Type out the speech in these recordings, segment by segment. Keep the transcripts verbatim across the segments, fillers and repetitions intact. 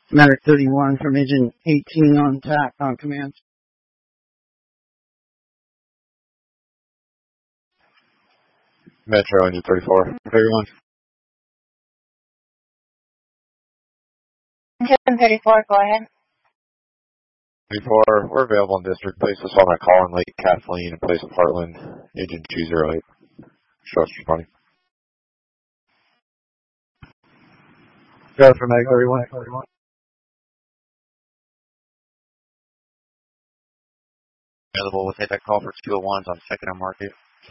Medic thirty-one from Agent eighteen on T A C on command. Metro Engine thirty-four, thirty-one. Engine thirty-four, go ahead. thirty-four, we're available in district. Place us on my call in Lake Kathleen in place of Heartland. Agent two zero eight. Show us responding. Go for Meg thirty-one. thirty-one. Available, we'll take that call for two oh ones on second and Market.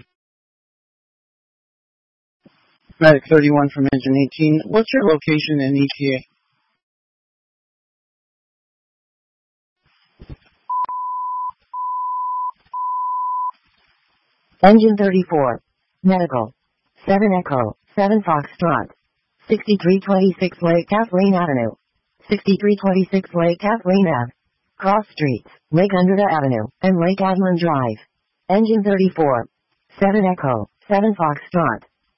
Medic thirty-one from Engine eighteen. What's your location in E T A? Engine thirty-four. Medical. seven Echo, seven Foxtrot. sixty-three twenty-six Lake Kathleen Avenue. sixty-three twenty-six Lake Kathleen Ave. Cross Streets, Lake Underda Avenue, and Lake Adlin Drive. Engine thirty-four. seven Echo, seven Foxtrot.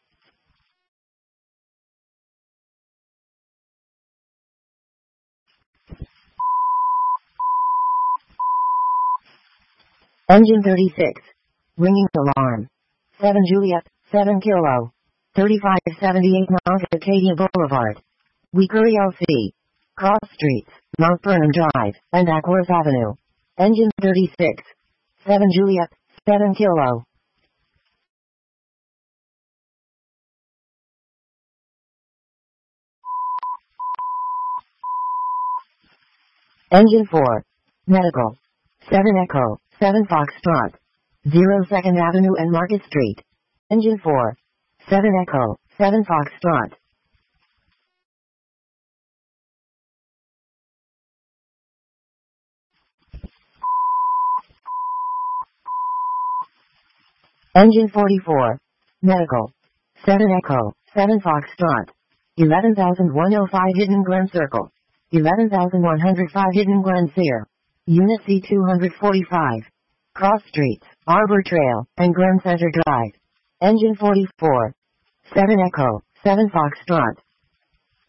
Engine thirty-six. Ringing alarm. seven Juliet, seven Kilo. thirty-five seventy-eight Mount Acadia Boulevard. Weakery L C. Cross Streets, Mount Burnham Drive, and Ackworth Avenue. Engine thirty-six. seven Juliet, seven Kilo. Engine four. Medical. seven Echo, seven Foxtrot. zero second Avenue and Market Street. Engine four. seven Echo, seven Foxtrot. Engine forty-four. Medical. seven Echo, seven Foxtrot. eleven thousand one hundred five Hidden Glen Circle. eleven thousand one hundred five Hidden Glen Sear. Unit C two forty-five. Cross Streets, Arbor Trail, and Glen Center Drive. Engine forty-four. seven Echo, seven Foxtrot.